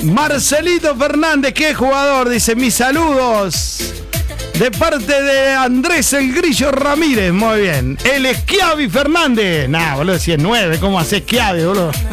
Marcelito Fernández, qué jugador, dice, mis saludos. De parte de Andrés el Grillo Ramírez, muy bien. El Schiavi Fernández. Nah, boludo, si es 9, ¿cómo hace Schiavi, boludo?